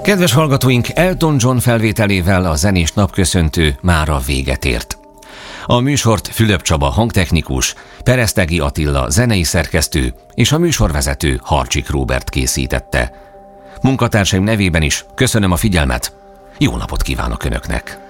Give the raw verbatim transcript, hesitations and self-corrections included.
Kedves hallgatóink, Elton John felvételével a zenés napköszöntő mára véget ért. A műsort Fülöp Csaba hangtechnikus, Peresztegi Attila zenei szerkesztő és a műsorvezető Harcsik Róbert készítette. Munkatársaim nevében is köszönöm a figyelmet, jó napot kívánok Önöknek!